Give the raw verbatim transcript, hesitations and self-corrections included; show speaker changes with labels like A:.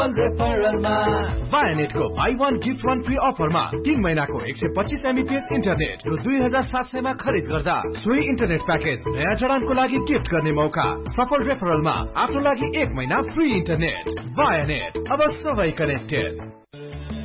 A: वायानेट को by one gift one free अफरमा तीन महीनाको एक सय पच्चीस एमबीपीएस इन्टरनेट र दुई हजार सात सयमा खरिद गर्दा सोही इन्टरनेट प्याकेज नयाँ जडानको लागि गिफ्ट गर्ने मौका। सफल रेफरलमा आफ्नो लागि एक महिना फ्री इन्टरनेट। वायानेट, अब सबै कनेक्टेड।